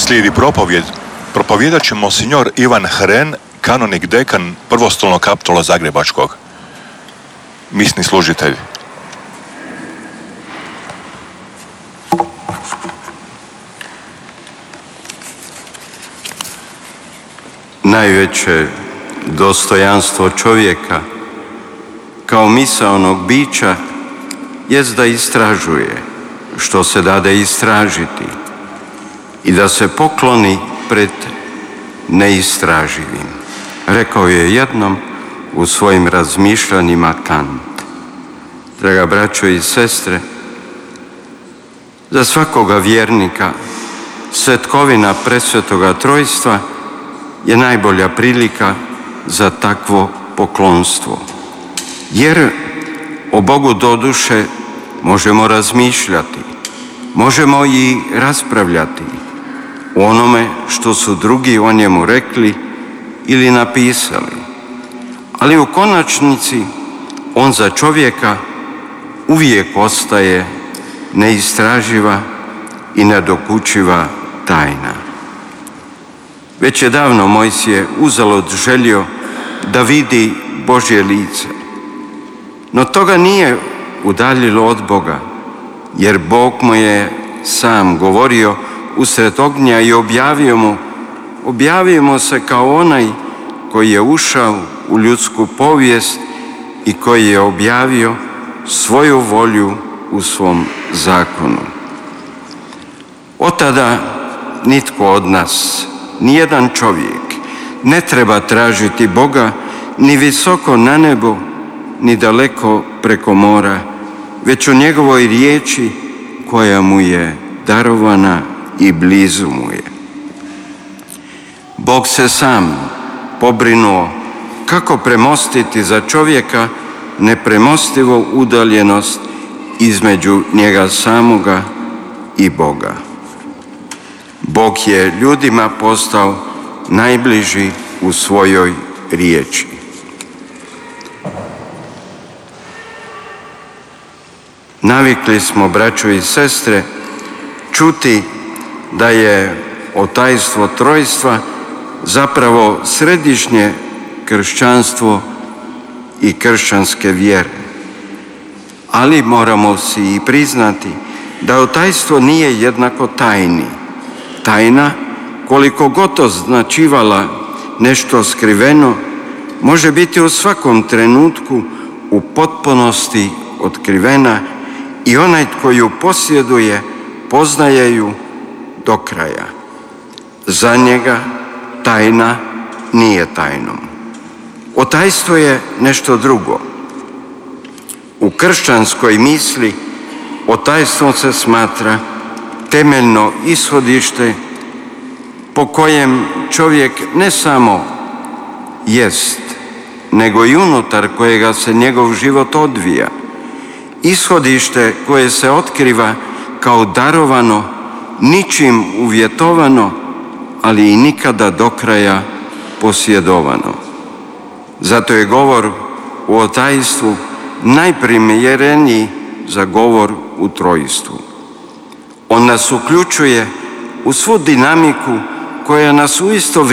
Slijedi propovjed. Propovjedat će monsignor Ivan Hren, kanonik dekan prvostolnog kapitola Zagrebačkog. Misni služitelj. Najveće dostojanstvo čovjeka kao misaonog bića jest da istražuje što se dade istražiti i da se pokloni pred neistraživim. Rekao je jednom u svojim razmišljanjima Kant. Draga braćo i sestre, za svakoga vjernika svetkovina presvetoga trojstva je najbolja prilika za takvo poklonstvo. Jer o Bogu doduše možemo razmišljati, možemo i raspravljati o onome što su drugi o njemu rekli ili napisali. Ali u konačnici on za čovjeka uvijek ostaje neistraživa i nedokučiva tajna. Već je davno Mojsije uzalud želio da vidi Božje lice. No toga nije udaljilo od Boga, jer Bog mu je sam govorio usred ognja i objavio mu se kao onaj koji je ušao u ljudsku povijest i koji je objavio svoju volju u svom zakonu. Od tada nitko od nas, nijedan čovjek, ne treba tražiti Boga ni visoko na nebu, ni daleko preko mora, već u njegovoj riječi koja mu je darovana i blizu mu je. Bog se sam pobrinuo kako premostiti za čovjeka nepremostivu udaljenost između njega samoga i Boga. Bog je ljudima postao najbliži u svojoj riječi. Navikli smo, braćo i sestre, čuti da je otajstvo trojstva zapravo središnje kršćanstvo i kršćanske vjere. Ali moramo si i priznati da otajstvo nije jednako tajni. Tajna, koliko god označivala nešto skriveno, može biti u svakom trenutku u potpunosti otkrivena i onaj tko ju posjeduje poznaje ju do kraja. Za njega tajna nije tajnom. Otajstvo je nešto drugo. U kršćanskoj misli otajstvom se smatra temeljno ishodište po kojem čovjek ne samo jest, nego i unutar kojega se njegov život odvija. Ishodište koje se otkriva kao darovano, ničim uvjetovano, ali i nikada do kraja posjedovano. Zato je govor u otajstvu najprimjereniji za govor u trojstvu. On nas uključuje u svu dinamiku koja nas u isto